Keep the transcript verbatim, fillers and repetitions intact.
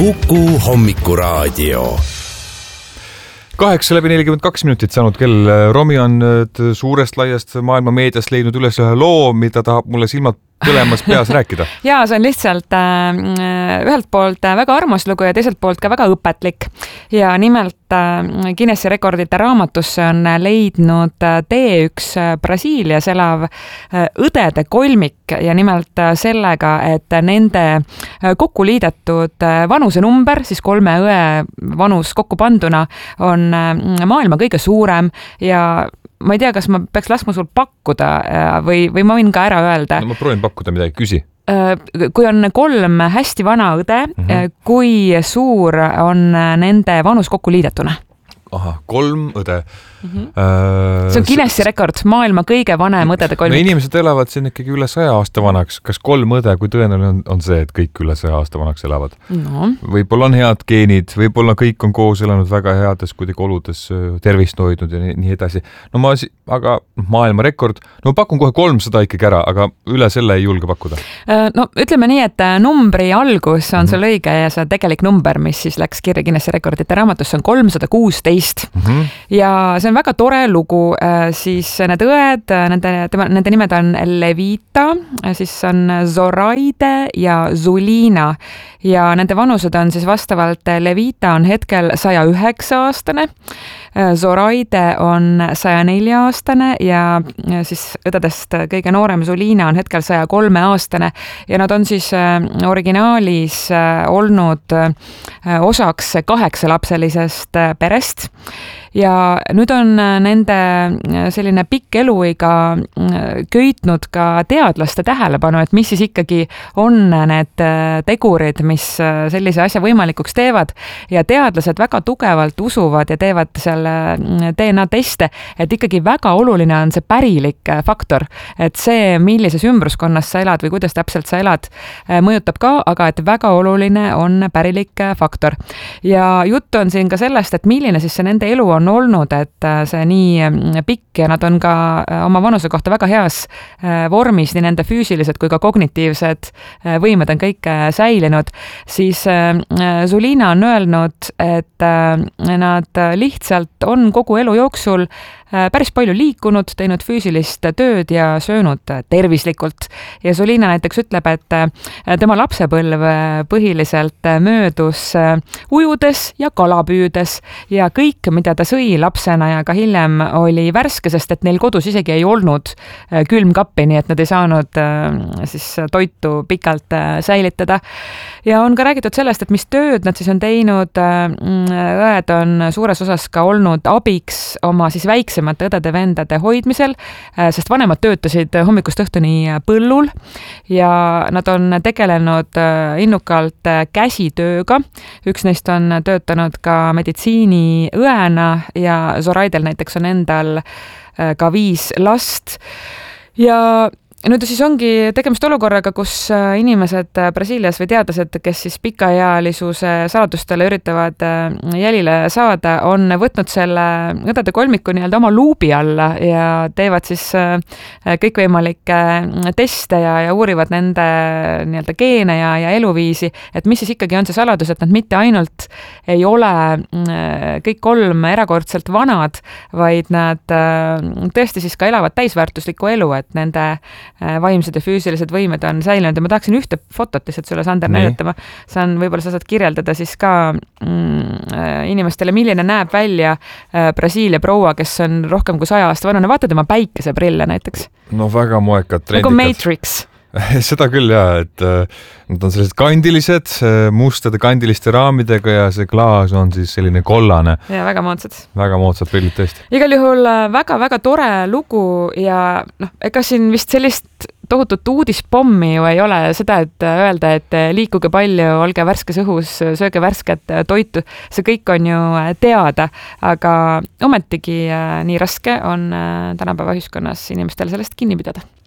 Kuku hommikuraadio. Kaheksa läbi nelikümmend kaks minutit saanud kell. Romi on suurest laiast maailma meediast leidnud üles ühe loo, mida tahab mulle silmad põlemas peas rääkida. Jaa, see on lihtsalt äh, ühelt poolt väga armas lugu ja teiselt poolt ka väga õpetlik. Ja nimelt äh, Guinessi rekordite raamatusse on leidnud D üks Brasiilias elav äh, õdede kolmik ja nimelt äh, sellega, et nende äh, kokku liidetud äh, vanusenumber, siis kolme õe vanus kokku panduna, on äh, maailma kõige suurem ja ma ei tea, kas ma peaks laskma sul pakkuda või, või ma võin ka ära öelda. No ma proovin pakkuda midagi, küsi. Kui on kolm hästi vana õde, mm-hmm. kui suur on nende vanus kokku liidetuna? Aha, kolm õde. Mm-hmm. Uh, see on Guinessi rekord, maailma kõige vanem õdede kolmik. No inimesed elavad siin ikkagi üle saja aasta vanaks. Kas kolm õde, kui tõenäoline on, on see, et kõik üle saja aasta vanaks elavad? No. Võib-olla on head geenid, võib-olla kõik on koos elanud väga heades kuidagi oludes, tervist hoidnud ja nii, nii edasi. No ma, aga maailma rekord, no pakun kohe kolmsada ikkagi ära, aga üle selle ei julge pakkuda. No ütleme nii, et numbri algus on mm-hmm. sul õige ja see tegelik number, mis siis läks kirja Guinessi rekordite raamatusse, on kolmsada kuusteist. Mm-hmm. Ja see on väga tore lugu, siis need õed, nende, nende nimed on Levita, siis on Zoraide ja Zulina ja nende vanused on siis vastavalt Levita on hetkel saja üheksa aastane, Zoraide on saja nelja aastane ja siis õdedest kõige noorem Zulina on hetkel saja kolme aastane ja nad on siis originaalis olnud osaks kaheksalapselisest perest ja nüüd on nende selline pikk eluiga köitnud ka teadlaste tähelepanu, et mis siis ikkagi on need tegurid, mis sellise asja võimalikuks teevad ja teadlased väga tugevalt usuvad ja teevad selle D N A teste, et ikkagi väga oluline on see pärilik faktor, et see, millises ümbruskonnas sa elad või kuidas täpselt sa elad, mõjutab ka, aga et väga oluline on pärilik faktor. Ja jutt on siin ka sellest, et milline siis see nende elu on olnud, et see nii pikk ja nad on ka oma vanuse kohta väga heas vormis, nii nende füüsilised kui ka kognitiivsed võimed on kõik säilinud, siis Zulina on öelnud, et nad lihtsalt on kogu elu jooksul päris palju liikunud, teinud füüsilist tööd ja söönud tervislikult. Ja Zulina näiteks ütleb, et tema lapsepõlv põhiliselt möödus ujudes ja kalapüüdes ja kõik, mida ta sõi lapsena ja ka hiljem oli värske, sest et neil kodus isegi ei olnud külmkappi, nii et nad ei saanud siis toitu pikalt säilitada. Ja on ka räägitud sellest, et mis tööd nad siis on teinud. Õed on suures osas ka olnud abiks oma siis väiksemate õdede-vendade hoidmisel, sest vanemad töötasid hommikust õhtuni põllul ja nad on tegelenud innukalt käsitööga. Üks neist on töötanud ka meditsiiniõena ja Zoraidel näiteks on endal ka viis last. Ja nüüd siis ongi tegemist olukorraga, kus inimesed Brasiilias või teadlased, kes siis pikaealisuse saladustele üritavad jälile saada, on võtnud selle õdede kolmiku nii-öelda oma luubi alla ja teevad siis kõikvõimalikke teste ja, ja uurivad nende nii-öelda geene ja, ja eluviisi, et mis siis ikkagi on see saladus, et nad mitte ainult ei ole kõik kolm erakordselt vanad, vaid nad tõesti siis ka elavad täisväärtuslikku elu, et nende vaimsed ja füüsilised võimed on säilinud ja ma tahaksin ühte fotot lihtsalt sulle, Sander, näidata. Saan, võib-olla sa saad kirjeldada siis ka mm, inimestele, milline näeb välja Brasiilia proua, kes on rohkem kui saja aasta vanune. Vaata tema päikeseprille näiteks. No väga moekad, trendikad. Nagu Matrix. Seda küll jah, et nad on sellised kandilised, mustade kandiliste raamidega ja see klaas on siis selline kollane. Ja väga moodsad. Väga moodsad prillid tõesti. Igal juhul väga-väga tore lugu ja noh, ega siin vist sellist tohutut uudispommi ju ei ole seda, et öelda, et liikuge palju, olge värskes õhus, sööge värsket toitu. See kõik on ju teada, aga ometigi nii raske on tänapäeva ühiskonnas inimestel sellest kinni pidada.